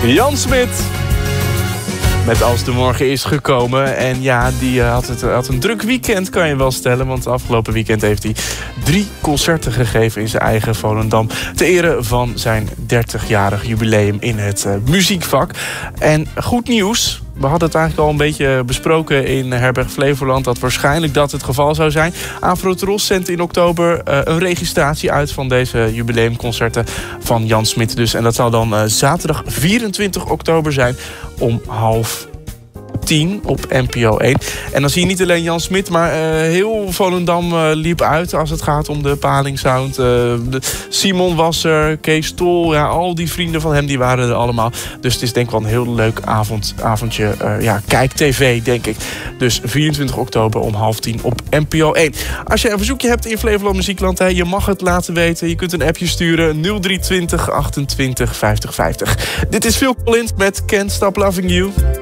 Jan Smit. Met Als de Morgen is gekomen. En ja, die had een druk weekend, kan je wel stellen. Want afgelopen weekend heeft hij 3 concerten gegeven in zijn eigen Volendam. Ter ere van zijn 30-jarig jubileum in het muziekvak. En goed nieuws. We hadden het eigenlijk al een beetje besproken in Herberg Flevoland... dat waarschijnlijk dat het geval zou zijn. Afro-Tros zendt in oktober een registratie uit... van deze jubileumconcerten van Jan Smit dus. En dat zal dan zaterdag 24 oktober zijn om 9:30 op NPO 1. En dan zie je niet alleen Jan Smit, maar heel Volendam liep uit... als het gaat om de Palingsound. Simon was er, Kees Tol, ja, al die vrienden van hem die waren er allemaal. Dus het is denk ik wel een heel leuk avondje. Kijk TV, denk ik. Dus 24 oktober om 9:30 op NPO 1. Als je een verzoekje hebt in Flevoland Muziekland... je mag het laten weten. Je kunt een appje sturen 0320 28 50 50. Dit is Phil Collins met Can't Stop Loving You.